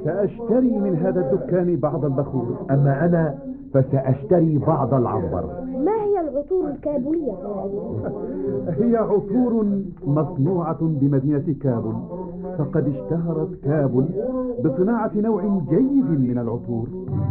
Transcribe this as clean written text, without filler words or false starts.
سأشتري من هذا الدكان بعض البخور. أما أنا فسأشتري بعض العنبر. ما هي العطور الكابولية؟ هي عطور مصنوعة بمدينة كابل، فقد اشتهرت كابل بصناعة نوع جيد من العطور.